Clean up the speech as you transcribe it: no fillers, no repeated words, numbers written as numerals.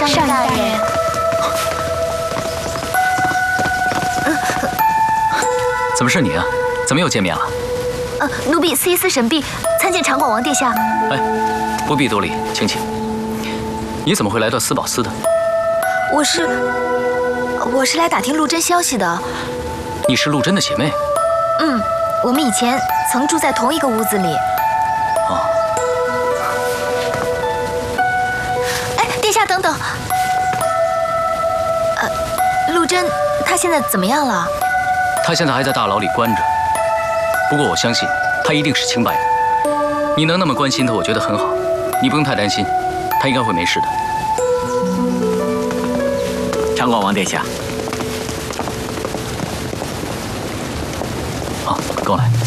上大人。 怎么是你啊？怎么又见面了？ 奴婢司一司神婢，参见长广王殿下。 哎，不必多礼，请起。你怎么会来到司宝司的？ 我是来打听陆贞消息的。 你是陆贞的姐妹？ 我们以前曾住在同一个屋子里。 哦。 哎，殿下等等。陆贞，她现在怎么样了？ 她现在还在大牢里关着，不过我相信她一定是清白人。你能那么关心她，我觉得很好。你不用太担心，她应该会没事的。 长广王殿下， 好，跟我来。